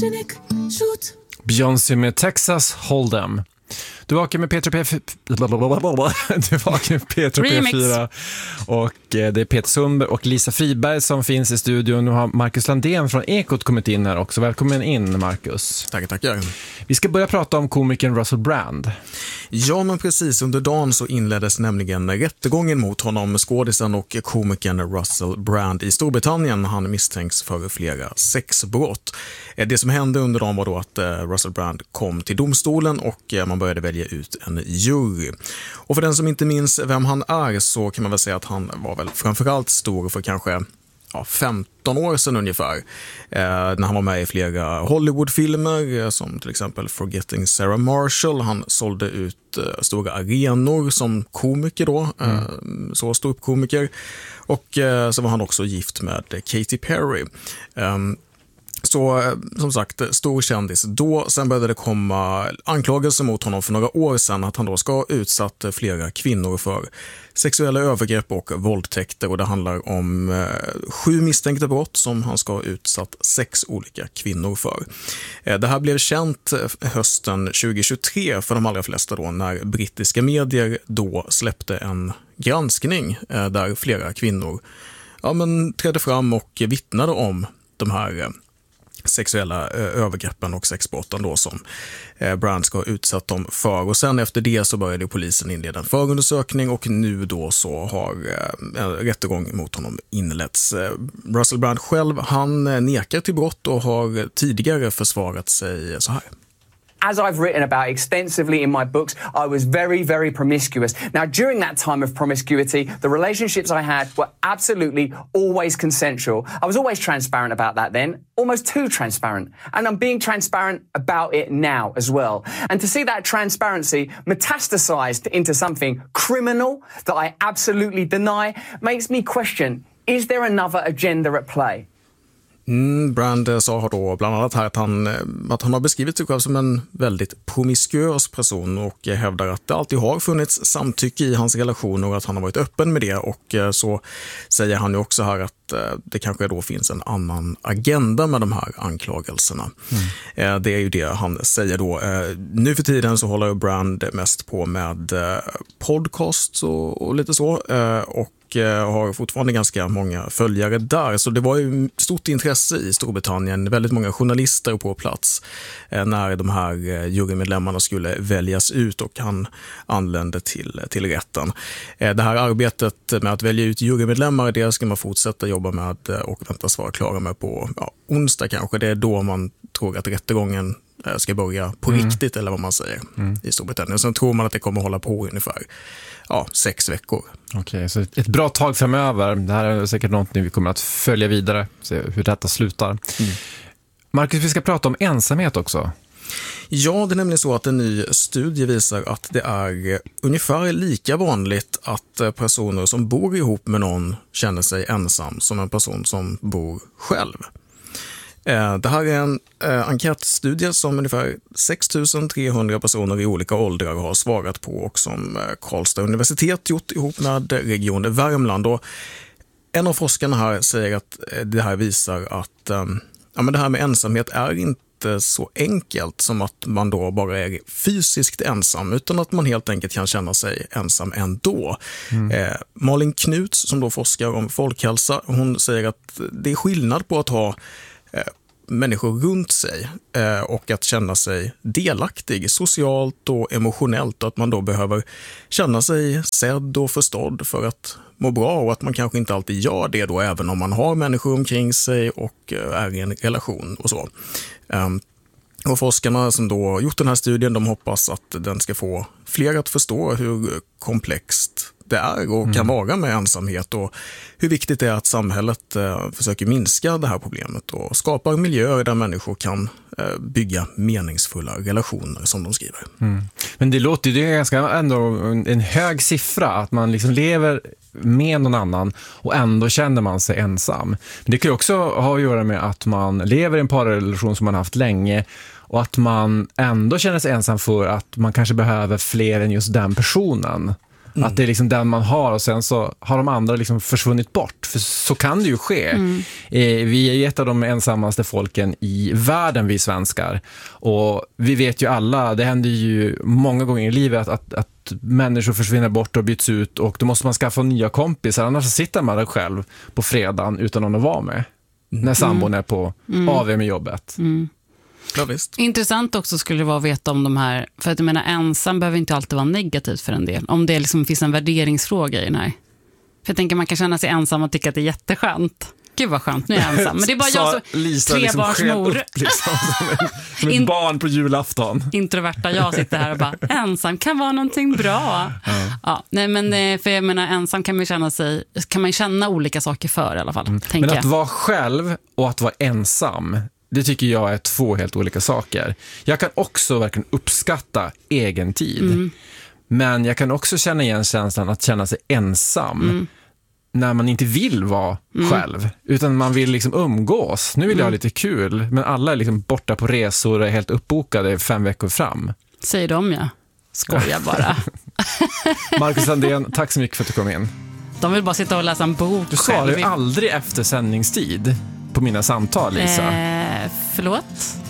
Beyoncé med Texas Hold'em. Du vakar med P4 och det är Peter Sundberg och Lisa Friberg som finns i studion. Nu har Marcus Landén från Ekot kommit in här också. Välkommen in, Marcus. Tackar. Vi ska börja prata om komikern Russell Brand. Ja, men precis. Under dagen så inleddes nämligen rättegången mot honom, skådisen och komikern Russell Brand i Storbritannien. Han misstänks för flera sexbrott. Det som hände under dagen var då att Russell Brand kom till domstolen och man började välja ut en jury. Och för den som inte minns vem han är så kan man väl säga att han var väl framförallt stor för kanske 15 år sedan ungefär. När han var med i flera Hollywoodfilmer som till exempel Forgetting Sarah Marshall. Han sålde ut stora arenor som komiker då, så ståuppkomiker. Och så var han också gift med Katy Perry. Så som sagt, stor kändis då. Sen började det komma anklagelser mot honom för några år sedan att han då ska ha utsatt flera kvinnor för sexuella övergrepp och våldtäkter. Och det handlar om 7 misstänkta brott som han ska ha utsatt 6 olika kvinnor för. Det här blev känt hösten 2023 för de allra flesta då, när brittiska medier då släppte en granskning där flera kvinnor trädde fram och vittnade om de här sexuella övergreppen och sexbrotten då som Brand ska ha utsatt dem för. Och sen efter det så började polisen inleda en förundersökning och nu då så har en rättegång mot honom inletts. Russell Brand själv, han nekar till brott och har tidigare försvarat sig så här. As I've written about extensively in my books, I was very, very promiscuous. Now, during that time of promiscuity, the relationships I had were absolutely always consensual. I was always transparent about that then, almost too transparent. And I'm being transparent about it now as well. And to see that transparency metastasized into something criminal that I absolutely deny makes me question, is there another agenda at play? Brand sa då bland annat här att han har beskrivit sig själv som en väldigt promiskuös person och hävdar att det alltid har funnits samtycke i hans relationer och att han har varit öppen med det. Och så säger han ju också här att det kanske då finns en annan agenda med de här anklagelserna. Det är ju det han säger då. Nu för tiden så håller Brand mest på med podcasts och lite så och har fortfarande ganska många följare där. Så det var ju stort intresse i Storbritannien, väldigt många journalister på plats när de här jurymedlemmarna skulle väljas ut och han anlände till rätten. Det här arbetet med att välja ut jurymedlemmar, det ska man fortsätta jobba med och väntas vara klara med på onsdag kanske. Det är då man tror att rättegången ska börja på riktigt eller vad man säger i Storbritannien. Sen tror man att det kommer hålla på ungefär 6 veckor. Okej, så ett bra tag framöver. Det här är säkert något vi kommer att följa vidare, se hur detta slutar. Marcus, vi ska prata om ensamhet också. Ja, det är nämligen så att en ny studie visar att det är ungefär lika vanligt att personer som bor ihop med någon känner sig ensam som en person som bor själv. Det här är en enkätstudie som ungefär 6 300 personer i olika åldrar har svarat på och som Karlstad universitet gjort ihop med Region Värmland. Och en av forskarna här säger att det här visar att det här med ensamhet är inte så enkelt som att man då bara är fysiskt ensam utan att man helt enkelt kan känna sig ensam ändå. Malin Knuts som då forskar om folkhälsa, hon säger att det är skillnad på att ha människor runt sig och att känna sig delaktig socialt och emotionellt och att man då behöver känna sig sedd och förstådd för att må bra och att man kanske inte alltid gör det då även om man har människor omkring sig och är i en relation och så. Och forskarna som då gjort den här studien, de hoppas att den ska få fler att förstå hur komplext det är och kan vara med ensamhet och hur viktigt det är att samhället försöker minska det här problemet och skapar miljöer där människor kan bygga meningsfulla relationer som de skriver. Men det låter ju ganska ändå en hög siffra att man liksom lever med någon annan och ändå känner man sig ensam. Men det kan ju också ha att göra med att man lever i en parrelation som man har haft länge och att man ändå känner sig ensam för att man kanske behöver fler än just den personen. Att det är liksom den man har och sen så har de andra liksom försvunnit bort. För så kan det ju ske. Vi är ju ett av de ensammaste folken i världen, vi svenskar. Och vi vet ju alla, det händer ju många gånger i livet att människor försvinner bort och byts ut. Och då måste man skaffa nya kompisar, annars sitter man där själv på fredagen utan någon att vara med. När sambon är på AV med jobbet. Ja, visst. Intressant också skulle det vara att veta om de här, för att jag menar ensam behöver inte alltid vara negativt för en del. Om det liksom finns en värderingsfråga i den här. För jag tänker man kan känna sig ensam och tycka att det är jätteskönt. Gud vad skönt, nu är jag ensam. Men det är bara jag som trebarnsmor. Som ett barn på julafton. Introverta jag sitter här och bara, ensam kan vara någonting bra. Ja, nej, men för jag menar, ensam kan man känna olika saker för i alla fall. Men att vara själv och att vara ensam, det tycker jag är två helt olika saker. Jag kan också verkligen uppskatta egen tid. Men jag kan också känna igen känslan att känna sig ensam när man inte vill vara själv, utan man vill liksom umgås. Nu vill jag ha lite kul, men alla är liksom borta på resor och är helt uppbokade 5 veckor fram. Säger de, ja. Skojar bara. Marcus Landén, tack så mycket för att du kom in. De vill bara sitta och läsa en bok. Du sa det aldrig efter sändningstid på mina samtal, Lisa. Förlåt?